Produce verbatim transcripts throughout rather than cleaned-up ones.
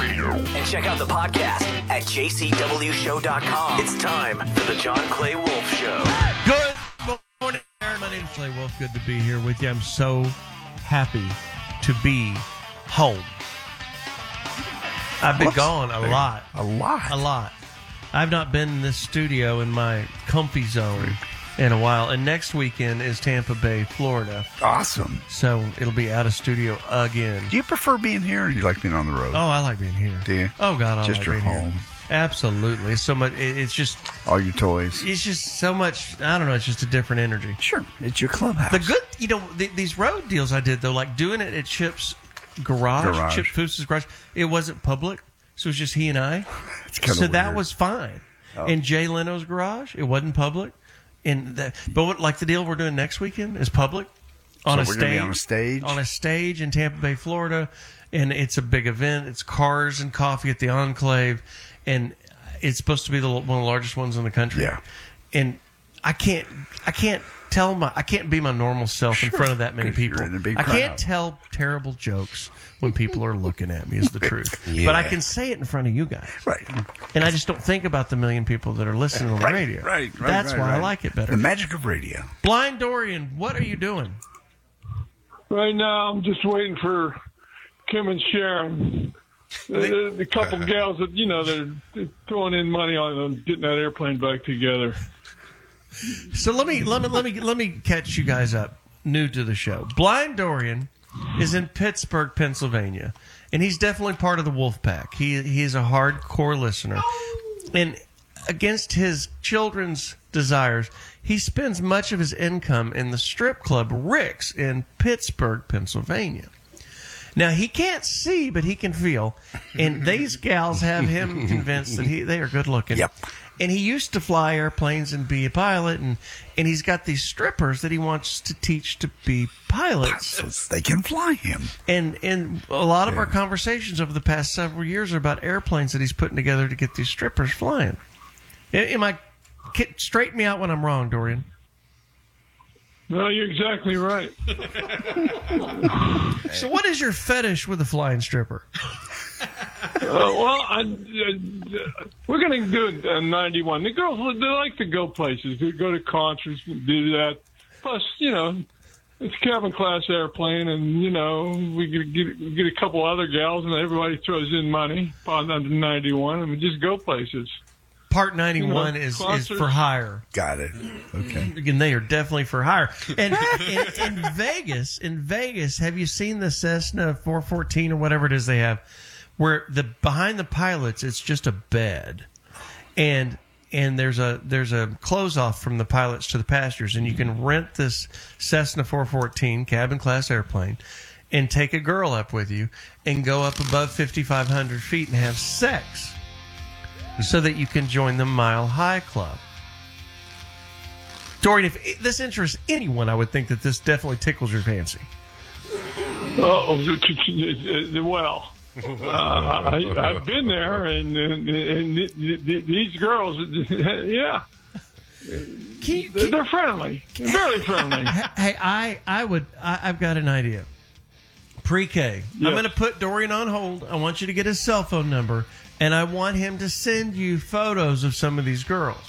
And check out the podcast at j c w show dot com. It's time for the John Clay Wolf Show. Good morning, Aaron. My name's Clay Wolf. Good to be here with you. I'm so happy to be home. I've been gone a lot. A lot. A lot. I've not been in this studio in my comfy zone in a while. And next weekend is Tampa Bay, Florida. Awesome. So it'll be out of studio again. Do you prefer being here or do you like being on the road? Oh, I like being here. Do you? Oh, God, I Just like your being home. here. Absolutely. It's so much. it- It's just, All your toys. it's just so much. I don't know. It's just a different energy. Sure. It's your clubhouse. The good, you know, th- these road deals I did, though, like doing it at Chip's garage, Garage. Chip Foose' garage, it wasn't public, so it was just he and I. It's kinda So that weird. was fine. Oh. In Jay Leno's garage, it wasn't public. And that, but what, like the deal we're doing next weekend is public on So a we're stage. gonna be on a stage? On a stage in Tampa Bay, Florida, and it's a big event. It's cars and coffee at the Enclave, and it's supposed to be the, one of the largest ones in the country. Yeah. And I can't, I can't tell my, I can't be my normal self in Sure. front of that many 'Cause you're people. in a big I crowd. can't tell terrible jokes when people are looking at me. Is the truth. Yeah. But I can say it in front of you guys. Right. And I just don't think about the million people that are listening on the Right, radio. right, right, That's right, why I right. like it better. The magic of radio. Blind Dorian, what are you doing? Right now, I'm just waiting for Kim and Sharon, the, the, the couple gals that you know they're, they're throwing in money on them, getting that airplane back together. So let me let me let me let me catch you guys up. New to the show, Blind Dorian is in Pittsburgh, Pennsylvania, and he's definitely part of the Wolf Pack. He he is a hardcore listener, and against his children's desires, he spends much of his income in the strip club Rick's in Pittsburgh, Pennsylvania. Now, he can't see, but he can feel. And these gals have him convinced that he they are good looking. Yep. And he used to fly airplanes and be a pilot. And, and he's got these strippers that he wants to teach to be pilots. So they can fly him. And, and a lot of our conversations over the past several years are about airplanes that he's putting together to get these strippers flying. A- Am I... Straighten me out when I'm wrong, Dorian. No, you're exactly right. So what is your fetish with a flying stripper? Uh, well, I, uh, we're going to do it in ninety-one. The girls, they like to go places. They go to concerts and do that. Plus, you know, it's a cabin class airplane, and, you know, we get, get, get a couple other gals, and everybody throws in money on under ninety-one, and we just go places. Part ninety-one You know, is, is concerts. for hire. Got it. Okay. And they are definitely for hire. And in, in Vegas, in Vegas, have you seen the Cessna four fourteen or whatever it is they have, where the behind the pilots it's just a bed, and and there's a there's a close off from the pilots to the passengers, and you can rent this Cessna four fourteen cabin class airplane, and take a girl up with you, and go up above fifty-five hundred feet and have sex, so that you can join the Mile High Club. Dorian, if this interests anyone, I would think that this definitely tickles your fancy. Oh, well, uh, I, I've been there, and, and, and these girls, yeah, Can you- they're they're friendly, very friendly. Hey, I, I would, I, I've got an idea. Pre-K. I'm Yes. going to put Dorian on hold. I want you to get his cell phone number, and I want him to send you photos of some of these girls.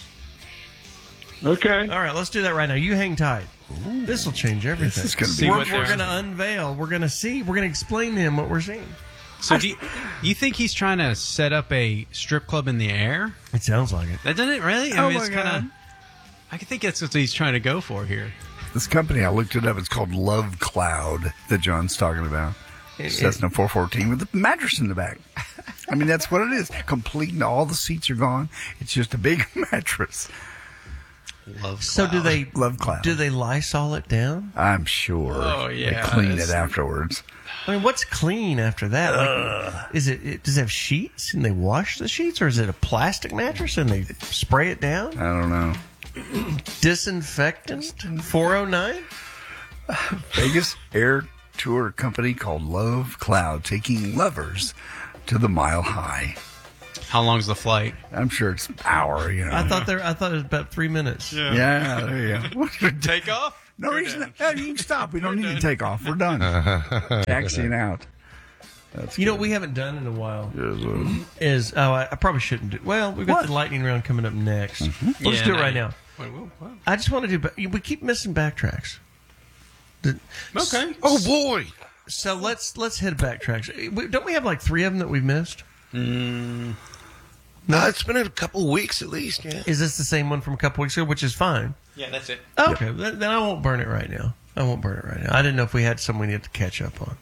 Okay. All right, let's do that right now. You hang tight. This will change everything. This is gonna See be what we're they're- we're going to unveil. We're going to see. We're going to explain to him what we're seeing. So do you, you think he's trying to set up a strip club in the air? It sounds like it. That doesn't it really? I Oh mean, my it's kind God. of. I think that's what he's trying to go for here. This company, I looked it up. It's called Love Cloud that John's talking about. It- Cessna four fourteen with a mattress in the back. I mean, that's what it is. Complete, and all the seats are gone. It's just a big mattress. Love. So do they Love Cloud. do they Lysol it down? I'm sure. Oh, yeah. They clean It's- it afterwards. I mean, what's clean after that? Like, is it, it? Does it have sheets and they wash the sheets, or is it a plastic mattress and they spray it down? I don't know. Disinfectant four oh nine. Vegas air tour company called Love Cloud taking lovers to the Mile High. How long's the flight? I'm sure it's an hour, you know. I thought there. I thought it was about three minutes. Yeah, there you go. Take off? No reason. No, you can stop. We don't need to take off. We're done. Taxiing out. That's You know good. what we haven't done in a while Yes, uh, is oh I, I probably shouldn't do. Well, we've got What? the lightning round coming up next. Mm-hmm. We'll just Yeah, do it right no. now. Wait, whoa, whoa. I just want to do. ba- We keep missing backtracks. The- Okay. Oh boy. So let's let's hit backtracks. We- Don't we have like three of them that we've missed? No, it's been a couple of weeks at least. Yeah. Is this the same one from a couple weeks ago, which is fine? Yeah, that's it. Okay, then, then I won't burn it right now. I won't burn it right now. I didn't know if we had some we needed to catch up on.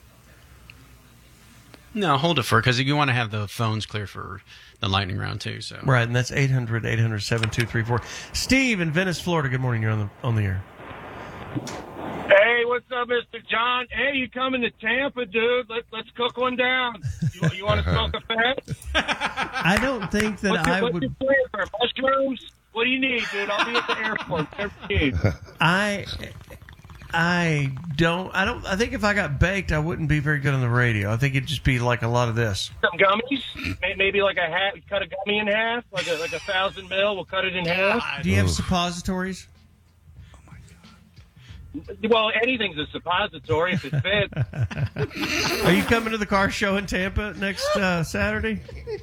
No, hold it for because you want to have the phones clear for the lightning round too. So Right, and that's eight hundred, eight hundred, seven two three four. Steve in Venice, Florida. Good morning. You're on the on the air. Hey, what's up, Mister John? Hey, you coming to Tampa, dude? Let, let's cook one down. You, you want to smoke a fat? I don't think that What's, your, I what's would. your flavor? Mushrooms? What do you need, dude? I'll be at the airport. Whatever you need. I I don't. I don't. I think if I got baked, I wouldn't be very good on the radio. I think it'd just be like a lot of this. Some gummies? May- Maybe like a hat. Cut a gummy in half, like a like a thousand mil. We'll cut it in half. Do you have suppositories? Well, anything's a suppository if it fits. Are you coming to the car show in Tampa next uh, Saturday?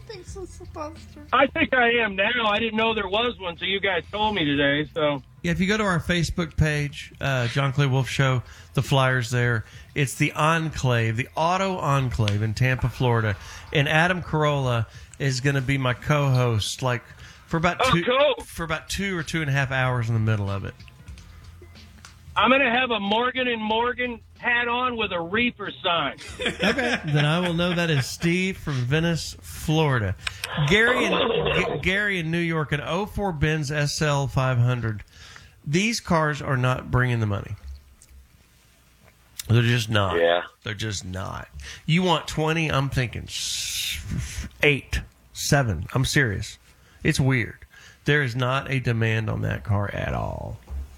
I think I am now. I didn't know there was one, so you guys told me today. So Yeah, if you go to our Facebook page, uh, John Clay Wolf Show, the flyer's there. It's the Enclave, the Auto Enclave in Tampa, Florida. And Adam Carolla is going to be my co-host, like for about Oh, two cool. for about two or two and a half hours in the middle of it. I'm going to have a Morgan and Morgan hat on with a reefer sign. Okay, then I will know that is Steve from Venice, Florida. Gary in G- Gary in New York, an oh four Benz S L five hundred. These cars are not bringing the money. They're just not. Yeah. They're just not. You want twenty? I'm thinking s- eight, seven. I'm serious. It's weird. There is not a demand on that car at all.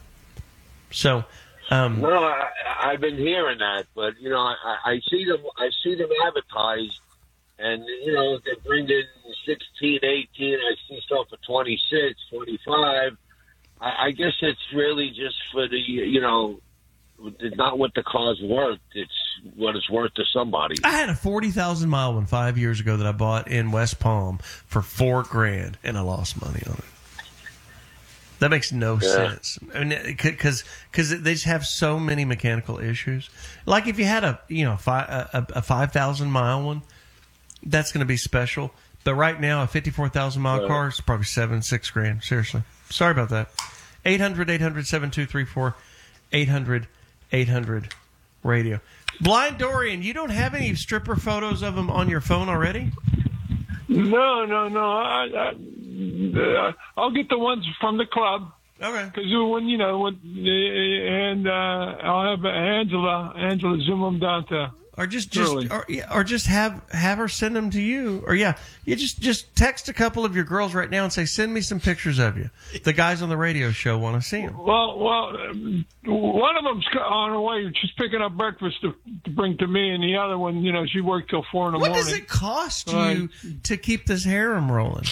So, um, No, I, I've been hearing that, but you know, I, I see them. I see them advertised, and you know, they bring in sixteen, eighteen. I see stuff for twenty-six, twenty-five. I, I guess it's really just for the, you know, not what the car's worth. It's what it's worth to somebody. I had a forty thousand mile one five years ago that I bought in West Palm for four grand, and I lost money on it. That makes no Yeah. sense. I mean, because because they just have so many mechanical issues. Like if you had a you know five, a, a five thousand mile one, that's going to be special. But right now, a fifty four thousand mile Yeah. car is probably seven six grand. Seriously, sorry about that. Eight hundred eight hundred seven two three four, eight hundred eight hundred radio. Blind Dorian, you don't have any stripper photos of him on your phone already? No, no, no. I, I, uh, I'll get the ones from the club. Okay. Because when you know, when, and uh, I'll have Angela, Angela zoom them down to. Or just, just Really? or, yeah, or just have have her send them to you. Or yeah, you just just text a couple of your girls right now and say, send me some pictures of you. The guys on the radio show want to see them. Well, well, um, one of them's on her way. She's picking up breakfast to, to bring to me, and the other one, you know, she worked till four in the What morning. does it cost Right. you to keep this harem rolling?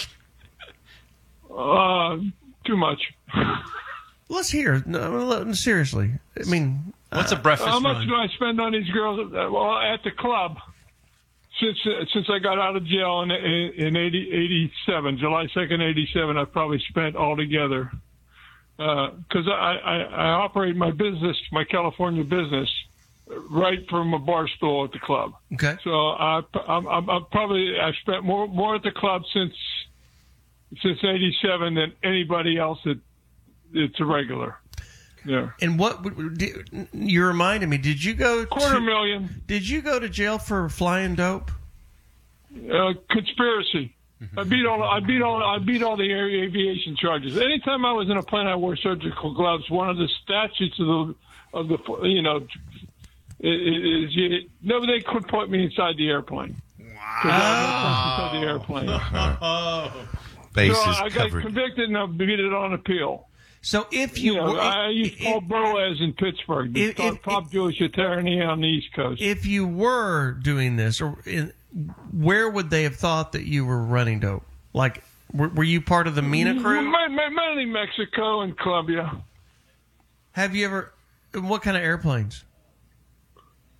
Uh, too much. Let's hear. No, seriously. I mean, what's a breakfast How much run? do I spend on these girls? Uh, Well, at the club, since uh, since I got out of jail in in eighty, eighty-seven, July second, eighty-seven, I probably spent altogether because I, I I operate my business, my California business, right from a bar stool at the club. okay. So I I'm, I'm, I'm probably I spent more more at the club since since eighty-seven than anybody else that it's a regular. Yeah. And what would- did- you reminded me? Did you go Quarter to, million. Did you go to jail for flying dope? Uh, conspiracy. I beat all. I beat all. I beat all the air aviation charges. Anytime I was in a plane, I wore surgical gloves. One of the statutes of the of the you know is, is you, nobody could put me inside the airplane. Wow. Inside the airplane. Base So is I got covered. convicted and I beat it on appeal. So if You you, know, were, I used Paul Boaz in Pittsburgh, the If- top, if- top Jewish attorney on the East Coast. if you were doing this, or in, where would they have thought that you were running dope? Like, were, were you part of the Mina crew? Ma- ma- Mainly Mexico and Colombia. Have you ever? What kind of airplanes?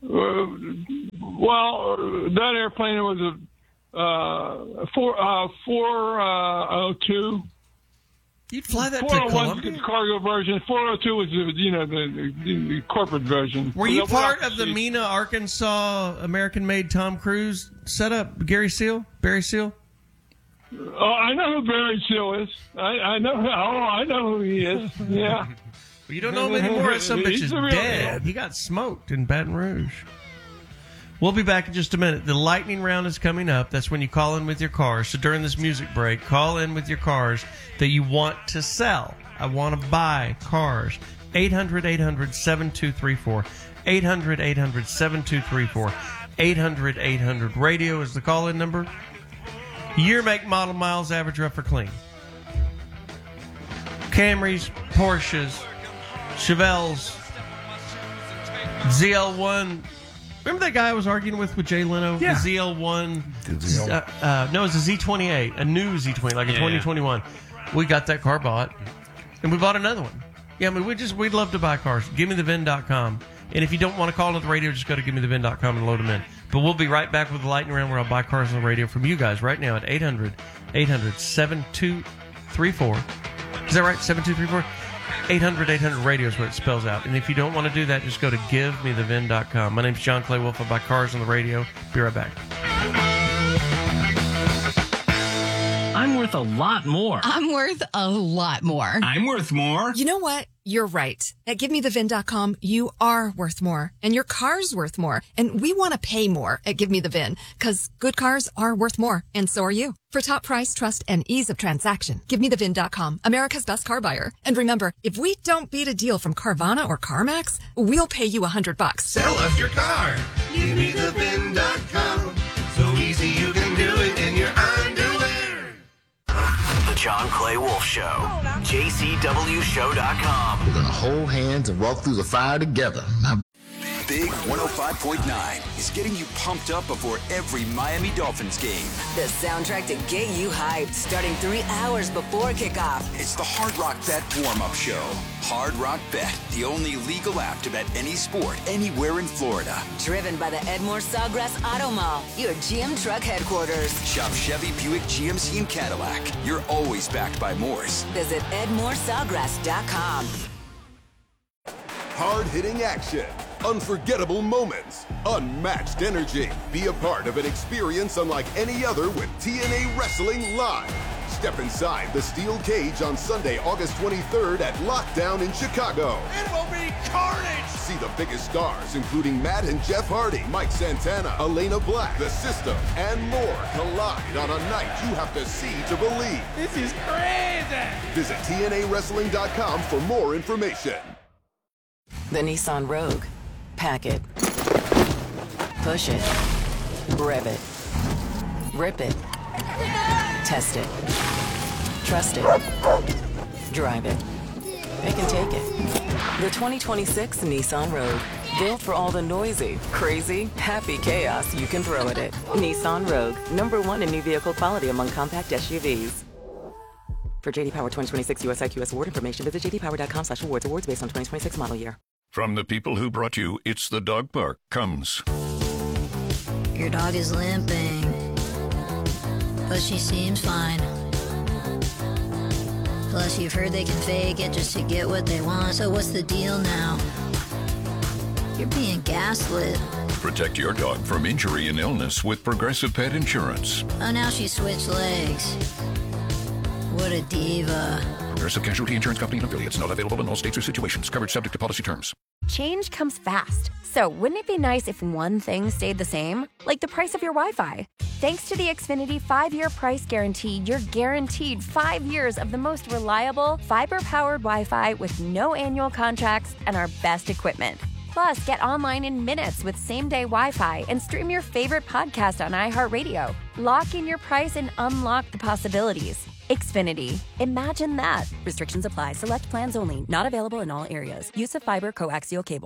Uh, well, that airplane was a uh, four uh, four uh, oh two. You'd fly that to four oh one Columbia? was the cargo version. four oh two was the, you know the, the, the corporate version. Were you Well, part well, of the Mena, Arkansas, American-made Tom Cruise setup? Gary Seal, Barry Seal. Oh, I know who Barry Seal is. I, I know. Oh, I know who he is. Yeah. Well, you don't know him anymore. That some bitch He's is the real dead. deal. He got smoked in Baton Rouge. We'll be back in just a minute. The lightning round is coming up. That's when you call in with your cars. So during this music break, call in with your cars that you want to sell. I want to buy cars. eight hundred, eight hundred, seven two three four. eight hundred, eight hundred, seven two three four. eight hundred, eight hundred radio is the call-in number. Year, make, model, miles, average, rough, or clean. Camrys, Porsches, Chevelles, Z L one. Remember that guy I was arguing with with Jay Leno? Yeah. The Z L one. The Z L one. Uh, uh, no, it's a Z twenty-eight, a new Z twenty, like a Yeah, twenty twenty-one. We got that car bought, and we bought another one. Yeah, I mean, we just we'd love to buy cars. Give me the V I N dot com. And if you don't want to call to the radio, just go to give me the V I N dot com and load them in. But we'll be right back with the lightning round where I'll buy cars on the radio from you guys right now at eight hundred, eight hundred, seven two three four. Is that right? seven two three four? eight hundred, eight hundred radio is what it spells out. And if you don't want to do that, just go to give me the V I N dot com. My name's John Clay Wolf. I buy cars on the radio. Be right back. I'm worth a lot more. I'm worth a lot more. I'm worth more. You know what? You're right. At give me the V I N dot com, you are worth more. And your car's worth more. And we want to pay more at Give Me the V I N. Because good cars are worth more. And so are you. For top price, trust, and ease of transaction, give me the V I N dot com, America's best car buyer. And remember, if we don't beat a deal from Carvana or CarMax, we'll pay you a hundred bucks. Sell us your car. Give me the V I N dot com. So easy you can do it in your underwear. The John Clay Wolf Show. J C W show dot com. We're going to hold hands and walk through the fire together. Now, Big one oh five point nine is getting you pumped up before every Miami Dolphins game. The soundtrack to get you hyped, starting three hours before kickoff. It's the Hard Rock Bet warm-up show. Hard Rock Bet, the only legal app to bet any sport anywhere in Florida. Driven by the Edmore Sawgrass Auto Mall, your G M truck headquarters. Shop Chevy, Buick, G M C, and Cadillac. You're always backed by Moores. Visit edmore sawgrass dot com. Hard-hitting action, unforgettable moments, unmatched energy. Be a part of an experience unlike any other with T N A Wrestling Live. Step inside the steel cage on Sunday, August twenty-third at Lockdown in Chicago. It will be carnage. See the biggest stars, including Matt and Jeff Hardy, Mike Santana, Elena Black, The System, and more collide on a night you have to see to believe. This is crazy. Visit T N A wrestling dot com for more information. The Nissan Rogue. Pack it. Push it. Rev it. Rip it. Test it. Trust it. Drive it. It can take it. The twenty twenty-six Nissan Rogue. Built for all the noisy, crazy, happy chaos you can throw at it. Nissan Rogue. Number one in new vehicle quality among compact S U Vs. For J D Power twenty twenty-six U S I Q S award information, visit j d power dot com slash awards. Awards based on twenty twenty-six model year. From the people who brought you It's the Dog Park comes. Your dog is limping, but she seems fine. Plus, you've heard they can fake it just to get what they want. So what's the deal now? You're being gaslit. Protect your dog from injury and illness with Progressive Pet Insurance. Oh, now she switched legs. What a diva. Progressive Casualty Insurance Company and affiliates. Not available in all states or situations. Coverage subject to policy terms. Change comes fast. So wouldn't it be nice if one thing stayed the same? Like the price of your Wi-Fi. Thanks to the Xfinity five-year price guarantee, you're guaranteed five years of the most reliable, fiber-powered Wi-Fi with no annual contracts and our best equipment. Plus, get online in minutes with same-day Wi-Fi and stream your favorite podcast on iHeartRadio. Lock in your price and unlock the possibilities. Xfinity. Imagine that. Restrictions apply. Select plans only. Not available in all areas. Use of fiber coaxial cable.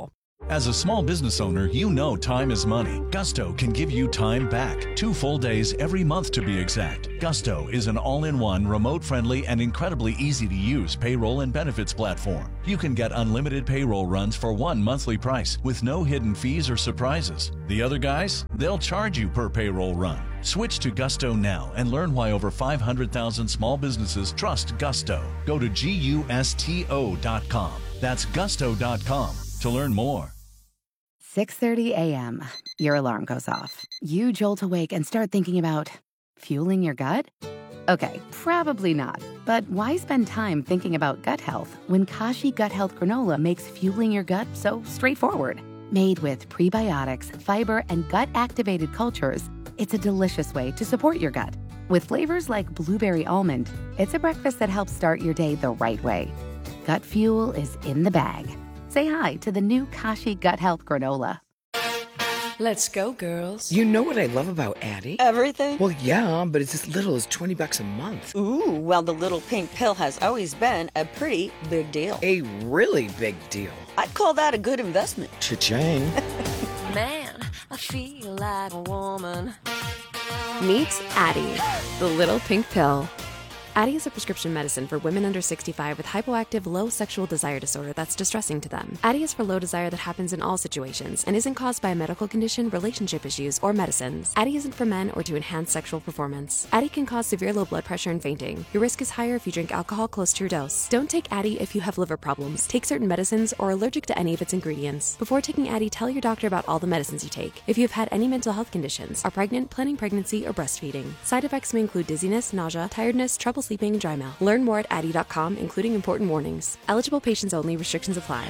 As a small business owner, you know time is money. Gusto can give you time back. Two full days every month to be exact. Gusto is an all-in-one, remote-friendly, and incredibly easy-to-use payroll and benefits platform. You can get unlimited payroll runs for one monthly price with no hidden fees or surprises. The other guys, they'll charge you per payroll run. Switch to Gusto now and learn why over five hundred thousand small businesses trust Gusto. Go to gusto dot com. That's gusto dot com to learn more. six thirty a.m. Your alarm goes off. You jolt awake and start thinking about fueling your gut? Okay, probably not. But why spend time thinking about gut health when Kashi Gut Health Granola makes fueling your gut so straightforward? Made with prebiotics, fiber, and gut-activated cultures, it's a delicious way to support your gut. With flavors like blueberry almond, it's a breakfast that helps start your day the right way. Gut fuel is in the bag. Say hi to the new Kashi Gut Health Granola. Let's go, girls. You know what I love about Addie? Everything? Well, yeah, but it's as little as twenty bucks a month. Ooh, well, the little pink pill has always been a pretty big deal. A really big deal. I'd call that a good investment. Cha-ching. Man, I feel like a woman. Meet Addie, the little pink pill. Addie is a prescription medicine for women under sixty-five with hypoactive low sexual desire disorder that's distressing to them. Addie is for low desire that happens in all situations and isn't caused by a medical condition, relationship issues, or medicines. Addie isn't for men or to enhance sexual performance. Addie can cause severe low blood pressure and fainting. Your risk is higher if you drink alcohol close to your dose. Don't take Addie if you have liver problems, take certain medicines, or are allergic to any of its ingredients. Before taking Addie, tell your doctor about all the medicines you take. If you have had any mental health conditions, are pregnant, planning pregnancy, or breastfeeding. Side effects may include dizziness, nausea, tiredness, trouble sleeping, and dry mouth. Learn more at addie dot com, including important warnings. Eligible patients only. Restrictions apply.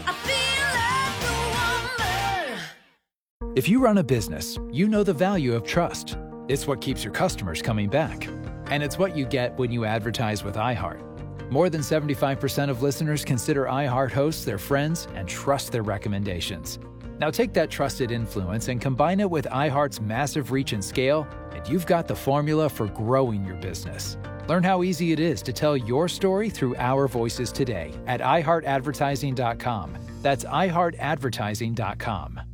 If you run a business, you know the value of trust. It's what keeps your customers coming back. And it's what you get when you advertise with iHeart. More than seventy-five percent of listeners consider iHeart hosts their friends and trust their recommendations. Now take that trusted influence and combine it with iHeart's massive reach and scale, and you've got the formula for growing your business. Learn how easy it is to tell your story through our voices today at i heart advertising dot com. That's i heart advertising dot com.